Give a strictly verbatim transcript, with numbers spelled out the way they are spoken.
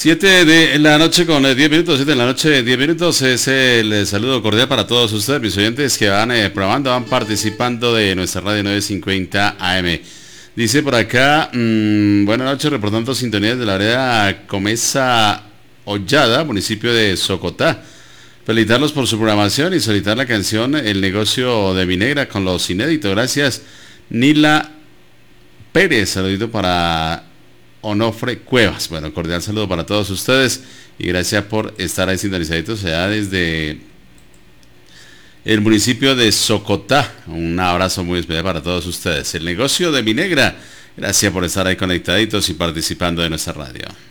Siete de la noche con diez minutos, siete de la noche, diez minutos, es el saludo cordial para todos ustedes, mis oyentes que van eh, probando, van participando de nuestra radio nueve cincuenta A M. Dice por acá, mmm, buenas noches, reportando sintonías de la vereda Comesa Hollada, municipio de Socotá. Felicitarlos por su programación y solicitar la canción El negocio de mi negra con los inéditos. Gracias, Nila Pérez, saludito para Onofre Cuevas. Bueno, cordial saludo para todos ustedes y gracias por estar ahí sintonizaditos allá desde el municipio de Socotá. Un abrazo muy especial para todos ustedes. El negocio de mi negra. Gracias por estar ahí conectaditos y participando de nuestra radio.